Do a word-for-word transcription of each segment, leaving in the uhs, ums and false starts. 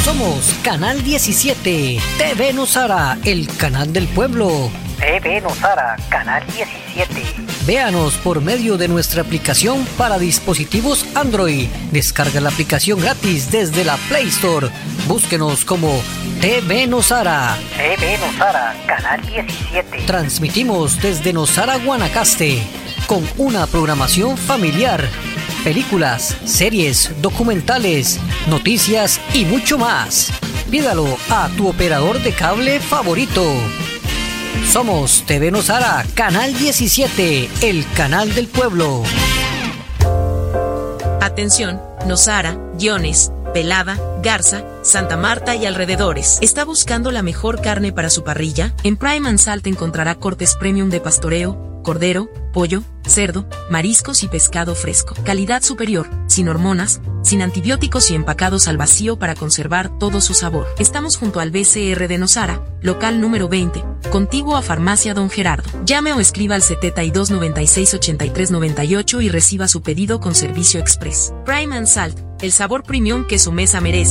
Somos Canal diecisiete, T V Nosara, el canal del pueblo. T V Nosara, Canal diecisiete. Véanos por medio de nuestra aplicación para dispositivos Android. Descarga la aplicación gratis desde la Play Store. Búsquenos como T V Nosara. T V Nosara, Canal diecisiete. Transmitimos desde Nosara, Guanacaste, con una programación familiar. Películas, series, documentales, noticias y mucho más. Pídalo a tu operador de cable favorito. Somos T V Nosara, Canal diecisiete, el canal del pueblo. Atención, Nosara, Guiones, Pelada, Garza, Santa Marta y alrededores. ¿Está buscando la mejor carne para su parrilla? En Prime and Salt encontrará cortes premium de pastoreo, cordero, pollo, cerdo, mariscos y pescado fresco. Calidad superior, sin hormonas, sin antibióticos y empacados al vacío para conservar todo su sabor. Estamos junto al B C R de Nosara, local número veinte, contiguo a Farmacia Don Gerardo. Llame o escriba al setenta y dos noventa y seis ochenta y tres noventa y ocho y reciba su pedido con servicio express. Prime and Salt, el sabor premium que su mesa merece.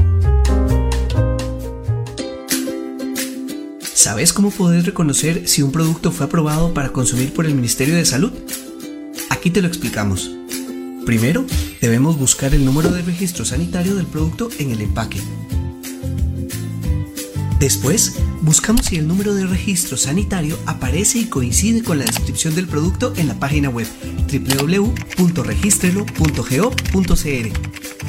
¿Sabes cómo poder reconocer si un producto fue aprobado para consumir por el Ministerio de Salud? Aquí te lo explicamos. Primero, debemos buscar el número de registro sanitario del producto en el empaque. Después, buscamos si el número de registro sanitario aparece y coincide con la descripción del producto en la página web doble u doble u doble u punto registrelo punto go punto c r.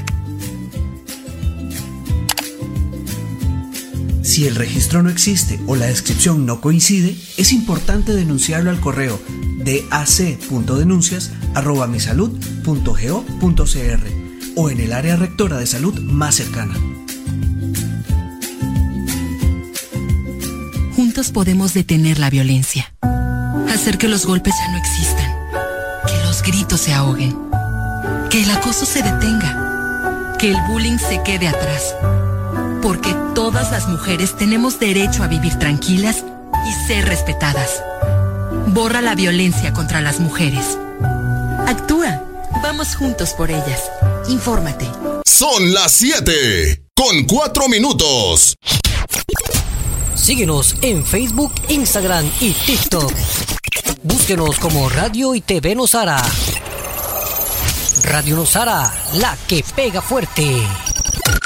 Si el registro no existe o la descripción no coincide, es importante denunciarlo al correo dac punto denuncias arroba misalud punto go punto c r o en el área rectora de salud más cercana. Juntos podemos detener la violencia, hacer que los golpes ya no existan, que los gritos se ahoguen, que el acoso se detenga, que el bullying se quede atrás. Porque todas las mujeres tenemos derecho a vivir tranquilas y ser respetadas. Borra la violencia contra las mujeres. Actúa. Vamos juntos por ellas. Infórmate. Son las siete con cuatro minutos. Síguenos en Facebook, Instagram y TikTok. Búsquenos como Radio y T V Nosara. Radio Nosara, la que pega fuerte.